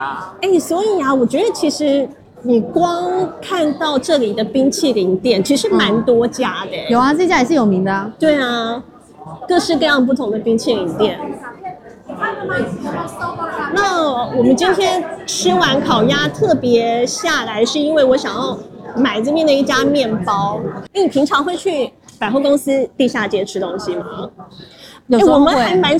所以啊，我觉得其实你光看到这里的冰淇淋店，其实蛮多家的。 有啊，这家也是有名的啊。 对啊，各式各样不同的冰淇淋店。那我们今天吃完烤鸭特别下来，是因为我想要买这边的一家面包。你平常会去百货公司地下街吃东西吗？ 有时候会。 我们还蛮